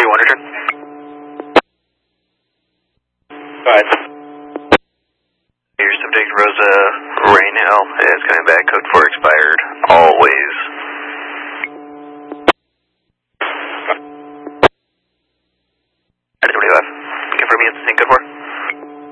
1 return. Alright. Here's subject Rosa Rainhill is coming back, code 4 expired, always.